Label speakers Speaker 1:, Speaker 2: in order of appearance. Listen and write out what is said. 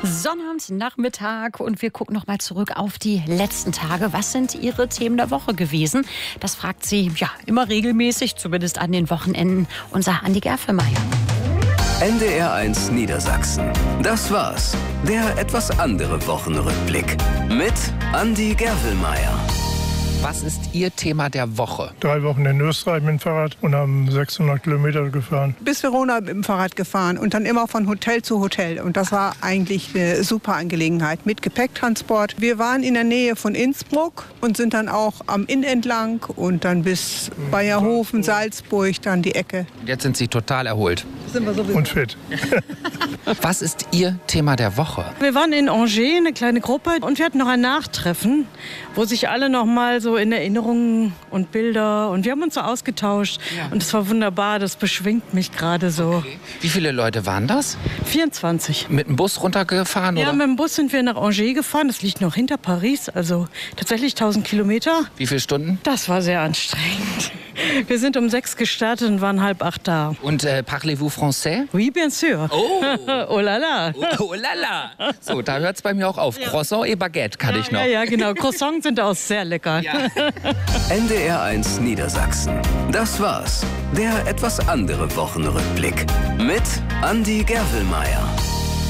Speaker 1: Sonnabendnachmittag und wir gucken noch mal zurück auf die letzten Tage. Was sind Ihre Themen der Woche gewesen? Das fragt sie immer regelmäßig, zumindest an den Wochenenden, unser Andi Gerfelmeier.
Speaker 2: NDR1 Niedersachsen. Das war's. Der etwas andere Wochenrückblick mit Andi Gerfelmeier.
Speaker 3: Was ist Ihr Thema der Woche?
Speaker 4: 3 Wochen in Österreich mit dem Fahrrad und haben 600 Kilometer gefahren.
Speaker 5: Bis Verona mit dem Fahrrad gefahren und dann immer von Hotel zu Hotel. Und das war eigentlich eine super Angelegenheit mit Gepäcktransport. Wir waren in der Nähe von Innsbruck und sind dann auch am Inn entlang und dann bis Bayerhofen, Salzburg, dann die Ecke.
Speaker 3: Und jetzt sind Sie total erholt.
Speaker 5: Sind wir sowieso.
Speaker 4: Und fit.
Speaker 3: Was ist Ihr Thema der Woche?
Speaker 6: Wir waren in Angers, eine kleine Gruppe, und wir hatten noch ein Nachtreffen, wo sich alle noch mal so in Erinnerungen und Bilder, und wir haben uns so ausgetauscht.
Speaker 3: Ja.
Speaker 6: Und es war wunderbar, das beschwingt mich gerade so.
Speaker 3: Okay. Wie viele Leute waren das?
Speaker 6: 24.
Speaker 3: Mit dem Bus runtergefahren?
Speaker 6: Ja,
Speaker 3: oder?
Speaker 6: mit dem Bus sind wir nach Angers gefahren, das liegt noch hinter Paris, also tatsächlich 1000 Kilometer.
Speaker 3: Wie viele Stunden?
Speaker 6: Das war sehr anstrengend. Wir sind um 6 gestartet und waren 7:30 da.
Speaker 3: Und parlez-vous français?
Speaker 6: Oui, bien sûr.
Speaker 3: Oh,
Speaker 6: Oh la la.
Speaker 3: oh la la. So, da hört es bei mir auch auf. Croissant et Baguette kann ich noch.
Speaker 6: Ja, genau. Croissants sind auch sehr lecker.
Speaker 3: Ja.
Speaker 2: NDR1 Niedersachsen. Das war's. Der etwas andere Wochenrückblick mit Andi Gerfelmeier.